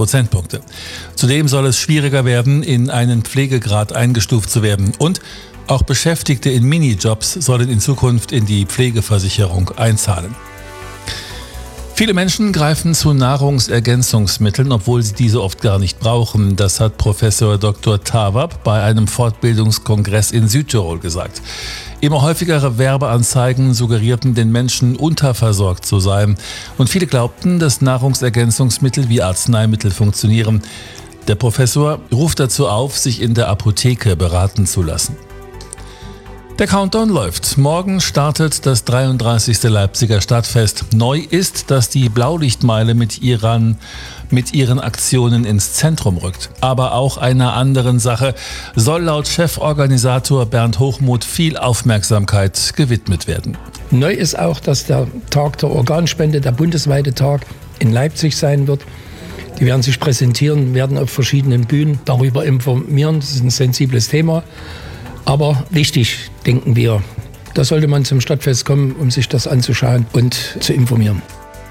Prozentpunkte. Zudem soll es schwieriger werden, in einen Pflegegrad eingestuft zu werden. Und auch Beschäftigte in Minijobs sollen in Zukunft in die Pflegeversicherung einzahlen. Viele Menschen greifen zu Nahrungsergänzungsmitteln, obwohl sie diese oft gar nicht brauchen. Das hat Professor Dr. Tawab bei einem Fortbildungskongress in Südtirol gesagt. Immer häufigere Werbeanzeigen suggerierten den Menschen, unterversorgt zu sein. Und viele glaubten, dass Nahrungsergänzungsmittel wie Arzneimittel funktionieren. Der Professor ruft dazu auf, sich in der Apotheke beraten zu lassen. Der Countdown läuft. Morgen startet das 33. Leipziger Stadtfest. Neu ist, dass die Blaulichtmeile mit ihren Aktionen ins Zentrum rückt. Aber auch einer anderen Sache soll laut Cheforganisator Bernd Hochmuth viel Aufmerksamkeit gewidmet werden. Neu ist auch, dass der Tag der Organspende, der bundesweite Tag, in Leipzig sein wird. Die werden sich präsentieren, werden auf verschiedenen Bühnen darüber informieren. Das ist ein sensibles Thema. Aber wichtig, denken wir, da sollte man zum Stadtfest kommen, um sich das anzuschauen und zu informieren.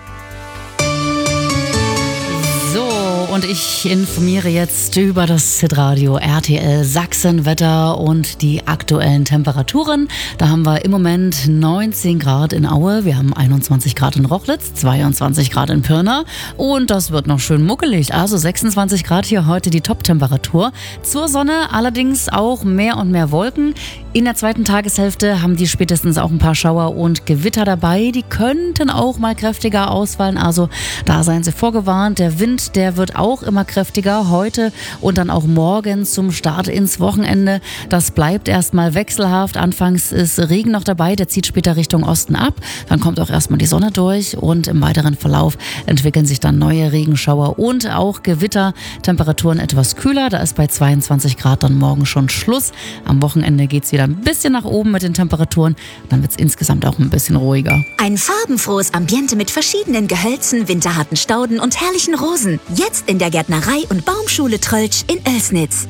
Und ich informiere jetzt über das Hitradio RTL Sachsen-Wetter und die aktuellen Temperaturen. Da haben wir im Moment 19 Grad in Aue, wir haben 21 Grad in Rochlitz, 22 Grad in Pirna und das wird noch schön muckelig. Also 26 Grad hier heute die Top-Temperatur. Zur Sonne allerdings auch mehr und mehr Wolken. In der zweiten Tageshälfte haben die spätestens auch ein paar Schauer und Gewitter dabei. Die könnten auch mal kräftiger ausfallen, also da seien Sie vorgewarnt. Der Wind, der wird auch immer kräftiger heute und dann auch morgen zum Start ins Wochenende. Das bleibt erstmal wechselhaft. Anfangs ist Regen noch dabei, der zieht später Richtung Osten ab. Dann kommt auch erstmal die Sonne durch und im weiteren Verlauf entwickeln sich dann neue Regenschauer und auch Gewitter. Temperaturen etwas kühler, da ist bei 22 Grad dann morgen schon Schluss. Am Wochenende geht es wieder ein bisschen nach oben mit den Temperaturen. Dann wird es insgesamt auch ein bisschen ruhiger. Ein farbenfrohes Ambiente mit verschiedenen Gehölzen, winterharten Stauden und herrlichen Rosen. Jetzt in der Gärtnerei- und Baumschule Tröltsch in Oelsnitz.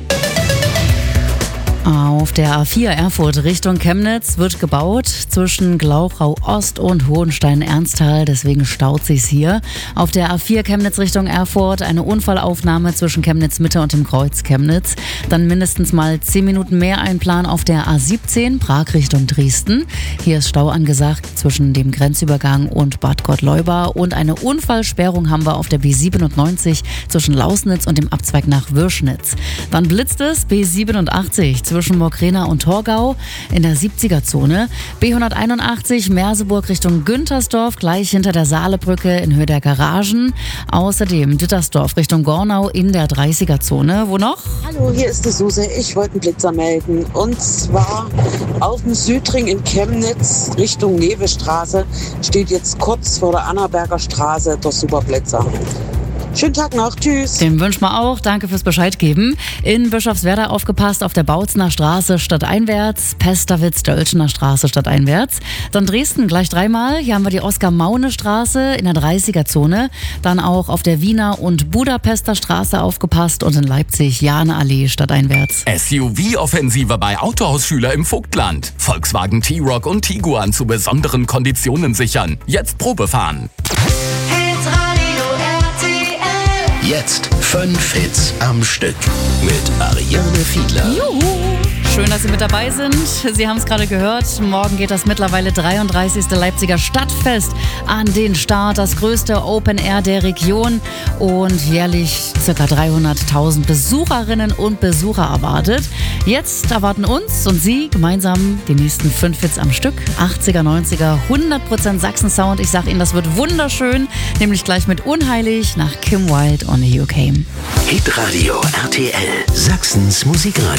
Auf der A4 Erfurt Richtung Chemnitz wird gebaut zwischen Glauchau Ost und Hohenstein-Ernsthal, deswegen staut sich's hier. Auf der A4 Chemnitz Richtung Erfurt eine Unfallaufnahme zwischen Chemnitz Mitte und dem Kreuz Chemnitz. Dann mindestens mal 10 Minuten mehr Einplan auf der A17 Prag Richtung Dresden. Hier ist Stau angesagt zwischen dem Grenzübergang und Bad Gottleuba und eine Unfallsperrung haben wir auf der B97 zwischen Lausnitz und dem Abzweig nach Würschnitz. Dann blitzt es B87 zwischen Mockrena und Torgau in der 70er-Zone. B181 Merseburg Richtung Güntersdorf, gleich hinter der Saalebrücke in Höhe der Garagen. Außerdem Dittersdorf Richtung Gornau in der 30er-Zone. Wo noch? Hallo, hier ist die Suse. Ich wollte einen Blitzer melden. Und zwar auf dem Südring in Chemnitz Richtung Nevestraße steht jetzt kurz vor der Annaberger Straße der Superblitzer. Schönen Tag noch, tschüss. Den wünschen wir auch, danke fürs Bescheid geben. In Bischofswerda aufgepasst auf der Bautzener Straße stadteinwärts, Pesterwitz-Dölschener Straße stadteinwärts. Dann Dresden gleich 3-mal, hier haben wir die Oskar-Maune-Straße in der 30er-Zone. Dann auch auf der Wiener und Budapester Straße aufgepasst und in Leipzig Jahne-Allee stadteinwärts. SUV-Offensive bei Autohausschüler im Vogtland. Volkswagen T-Roc und Tiguan zu besonderen Konditionen sichern. Jetzt Probefahren. Jetzt 5 Hits am Stück mit Ariane Fiedler. Juhu! Schön, dass Sie mit dabei sind. Sie haben es gerade gehört. Morgen geht das mittlerweile 33. Leipziger Stadtfest an den Start. Das größte Open Air der Region und jährlich ca. 300.000 Besucherinnen und Besucher erwartet. Jetzt erwarten uns und Sie gemeinsam die nächsten 5 Hits am Stück. 80er, 90er, 100% Sachsen-Sound. Ich sage Ihnen, das wird wunderschön. Nämlich gleich mit Unheilig nach Kim Wilde, Only You Came. Hitradio RTL, Sachsens Musikradio.